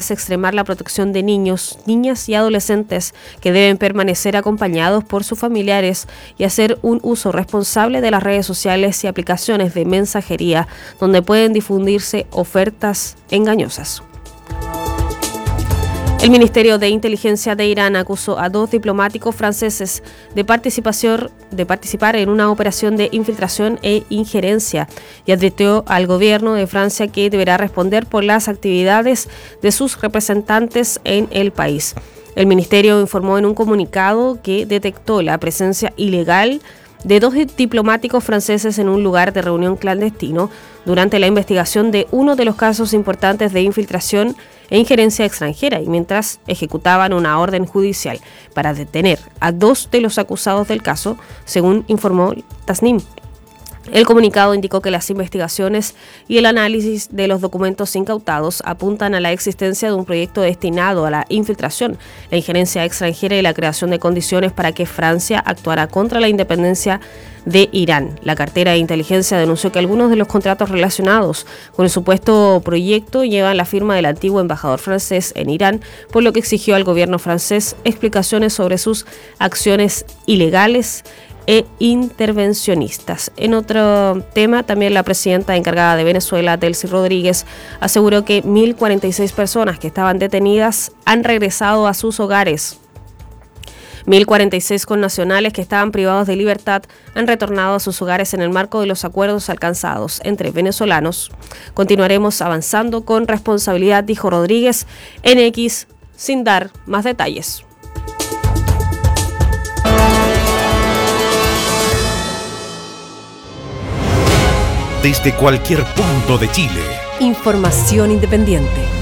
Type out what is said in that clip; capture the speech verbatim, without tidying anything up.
es extremar la protección de niños, niñas y adolescentes que deben permanecer acompañados por sus familiares y hacer un uso responsable de las redes sociales y aplicaciones de mensajería donde pueden difundirse ofertas engañosas. El Ministerio de Inteligencia de Irán acusó a dos diplomáticos franceses de participación, de participar en una operación de infiltración e injerencia y advirtió al gobierno de Francia que deberá responder por las actividades de sus representantes en el país. El ministerio informó en un comunicado que detectó la presencia ilegal de dos diplomáticos franceses en un lugar de reunión clandestino durante la investigación de uno de los casos importantes de infiltración e injerencia extranjera y mientras ejecutaban una orden judicial para detener a dos de los acusados del caso, según informó Tasnim. El comunicado indicó que las investigaciones y el análisis de los documentos incautados apuntan a la existencia de un proyecto destinado a la infiltración, la injerencia extranjera y la creación de condiciones para que Francia actuara contra la independencia de Irán. La cartera de inteligencia denunció que algunos de los contratos relacionados con el supuesto proyecto llevan la firma del antiguo embajador francés en Irán, por lo que exigió al gobierno francés explicaciones sobre sus acciones ilegales e intervencionistas. En otro tema, también la presidenta encargada de Venezuela, Delcy Rodríguez, aseguró que mil cuarenta y seis personas que estaban detenidas han regresado a sus hogares. mil cuarenta y seis connacionales que estaban privados de libertad han retornado a sus hogares en el marco de los acuerdos alcanzados entre venezolanos. Continuaremos avanzando con responsabilidad, dijo Rodríguez en X, sin dar más detalles. Desde cualquier punto de Chile. Información independiente.